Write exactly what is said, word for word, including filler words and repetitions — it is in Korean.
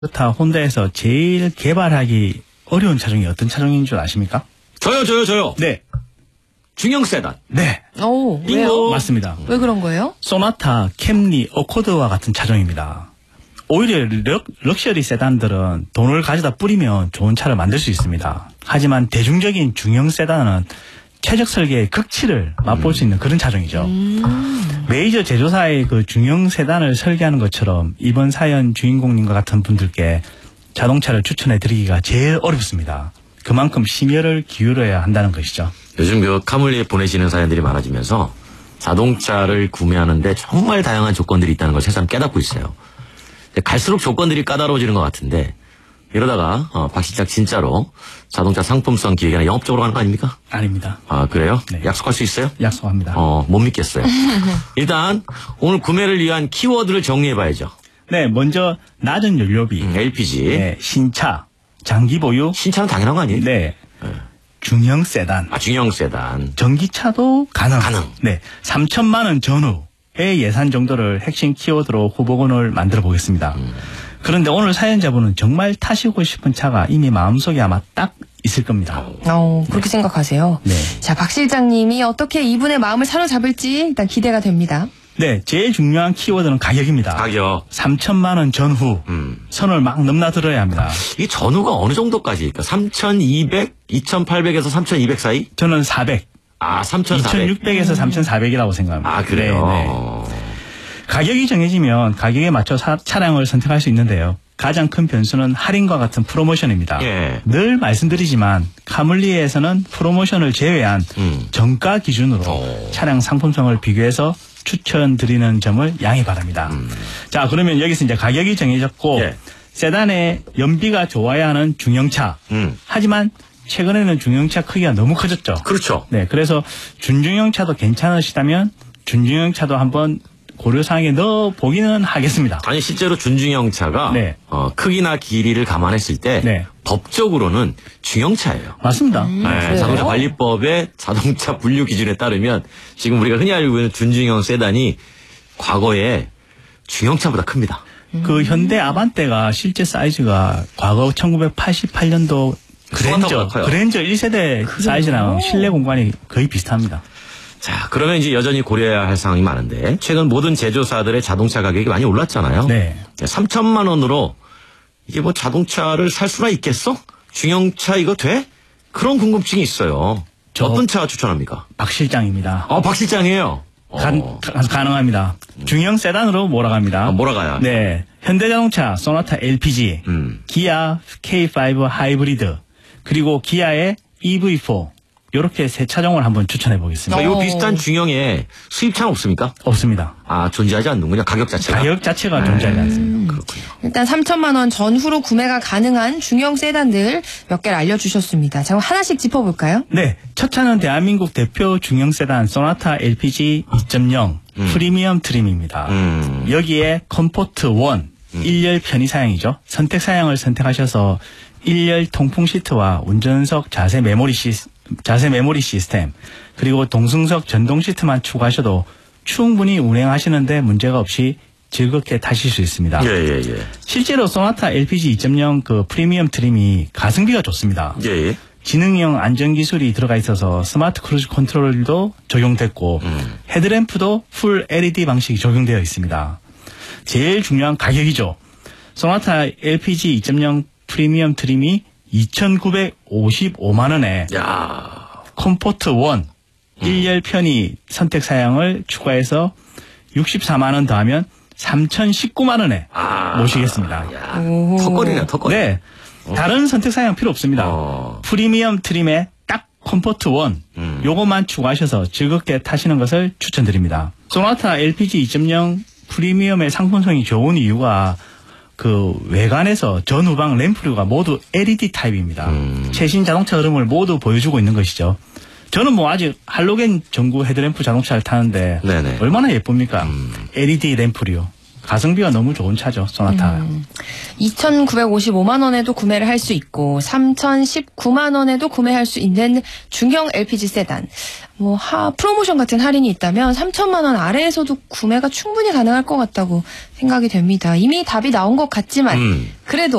토요타, 혼다에서 제일 개발하기 어려운 차종이 어떤 차종인 줄 아십니까? 저요, 저요, 저요. 네. 중형 세단. 네. 오, 빙고. 왜요? 맞습니다. 왜 그런 거예요? 소나타, 캠리, 어코드와 같은 차종입니다. 오히려 럭, 럭셔리 세단들은 돈을 가져다 뿌리면 좋은 차를 만들 수 있습니다. 하지만 대중적인 중형 세단은 최적 설계의 극치를 맛볼 수 있는 그런 차종이죠. 음. 메이저 제조사의 그 중형 세단을 설계하는 것처럼 이번 사연 주인공님과 같은 분들께 자동차를 추천해 드리기가 제일 어렵습니다. 그만큼 심혈을 기울여야 한다는 것이죠. 요즘 그 카물리에 보내시는 사연들이 많아지면서 자동차를 구매하는데 정말 다양한 조건들이 있다는 걸 새삼 깨닫고 있어요. 갈수록 조건들이 까다로워지는 것 같은데 이러다가 어, 박 실장 진짜로 자동차 상품성 기획이나 영업적으로 하는 거 아닙니까? 아닙니다. 아 그래요? 네. 약속할 수 있어요? 약속합니다. 어, 못 믿겠어요. 일단 오늘 구매를 위한 키워드를 정리해봐야죠. 네, 먼저 낮은 연료비, 음, 엘피지. 네, 신차, 장기 보유, 신차는 당연한 거 아니에요? 네, 중형 세단, 아, 중형 세단. 전기차도 가능. 가능. 네, 삼천만 원 전후의 예산 정도를 핵심 키워드로 후보군을 만들어 보겠습니다. 음. 그런데 오늘 사연자분은 정말 타시고 싶은 차가 이미 마음속에 아마 딱 있을 겁니다. 어, 그렇게 생각하세요. 네. 자, 박 실장님이 어떻게 이분의 마음을 사로잡을지 일단 기대가 됩니다. 네, 제일 중요한 키워드는 가격입니다. 가격. 삼천만 원 전후 음. 선을 막 넘나들어야 합니다. 이 전후가 어느 정도까지일까? 삼천이백, 이천팔백에서 삼천이백 사이? 저는 사백, 아, 삼천사백. 이천육백에서 삼천사백이라고 생각합니다. 아, 그래요? 네, 네. 가격이 정해지면 가격에 맞춰 사, 차량을 선택할 수 있는데요. 가장 큰 변수는 할인과 같은 프로모션입니다. 예. 늘 말씀드리지만 카물리에서는 프로모션을 제외한 음. 정가 기준으로 오. 차량 상품성을 비교해서 추천드리는 점을 양해 바랍니다. 음. 자, 그러면 여기서 이제 가격이 정해졌고 예. 세단의 연비가 좋아야 하는 중형차. 음. 하지만 최근에는 중형차 크기가 너무 커졌죠. 그렇죠. 네, 그래서 준중형차도 괜찮으시다면 준중형차도 한번 고려사항에 넣어 보기는 하겠습니다. 아니 실제로 준중형 차가 네. 어, 크기나 길이를 감안했을 때 네. 법적으로는 중형차예요. 맞습니다. 음, 네, 그래요? 자동차 관리법의 자동차 분류 기준에 따르면 지금 우리가 흔히 알고 있는 준중형 세단이 과거에 중형차보다 큽니다. 그 현대 아반떼가 실제 사이즈가 과거 천구백팔십팔 년도 그랜저, 소나타보다 커요. 그랜저 일 세대 사이즈랑 실내 공간이 거의 비슷합니다. 자, 그러면 이제 여전히 고려해야 할 사항이 많은데 최근 모든 제조사들의 자동차 가격이 많이 올랐잖아요. 네. 삼천만 원으로 이게 뭐 자동차를 살 수나 있겠어? 중형차 이거 돼? 그런 궁금증이 있어요. 저- 어떤 차 추천합니까? 박 실장입니다. 어, 박 실장이에요. 간- 어. 가, 가능합니다. 중형 세단으로 몰아갑니다. 아, 몰아가야. 네. 현대자동차 소나타 엘피지, 음. 기아 케이 파이브 하이브리드, 그리고 기아의 이브이 사 이렇게 세 차종을 한번 추천해 보겠습니다. 그러니까 요 어. 비슷한 중형에 수입차는 없습니까? 없습니다. 아, 존재하지 않는군요. 가격 자체가. 가격 자체가 존재하지 않습니다. 그렇군요. 일단 삼천만 원 전후로 구매가 가능한 중형 세단들 몇 개를 알려주셨습니다. 자, 그럼 하나씩 짚어볼까요? 네, 첫 차는 대한민국 대표 중형 세단 소나타 엘피지 이 점 영 음. 프리미엄 트림입니다. 음. 여기에 컴포트 일, 일열 편의 사양이죠. 선택 사양을 선택하셔서 일열 통풍 시트와 운전석 자세 메모리 시 자세 메모리 시스템, 그리고 동승석 전동 시트만 추가하셔도 충분히 운행하시는데 문제가 없이 즐겁게 타실 수 있습니다. 예, 예, 예. 실제로 소나타 엘피지 이 점 영 그 프리미엄 트림이 가성비가 좋습니다. 예, 예. 지능형 안전 기술이 들어가 있어서 스마트 크루즈 컨트롤도 적용됐고 음. 헤드램프도 풀 엘이디 방식이 적용되어 있습니다. 제일 중요한 가격이죠. 소나타 엘피지 이 점 영 프리미엄 트림이 이천구백오십오만 원에 야. 컴포트 일, 일열 편의 선택 사양을 추가해서 육십사만 원 더하면 삼천십구만 원에 아. 모시겠습니다. 야. 오. 턱걸이네, 턱걸이. 네. 다른 선택 사양 필요 없습니다. 어. 프리미엄 트림에 딱 컴포트 일, 음. 요것만 추가하셔서 즐겁게 타시는 것을 추천드립니다. 소나타 엘피지 이 점 영 프리미엄의 상품성이 좋은 이유가 그 외관에서 전후방 램프류가 모두 엘이디 타입입니다. 음. 최신 자동차 흐름을 모두 보여주고 있는 것이죠. 저는 뭐 아직 할로겐 전구 헤드램프 자동차를 타는데 네네. 얼마나 예쁩니까? 음. 엘이디 램프류. 가성비가 너무 좋은 차죠, 소나타. 음. 이천구백오십오만 원에도 구매를 할 수 있고 삼천십구만 원에도 구매할 수 있는 중형 엘피지 세단. 뭐 하, 프로모션 같은 할인이 있다면 삼천만 원 아래에서도 구매가 충분히 가능할 것 같다고 생각이 됩니다. 이미 답이 나온 것 같지만 음. 그래도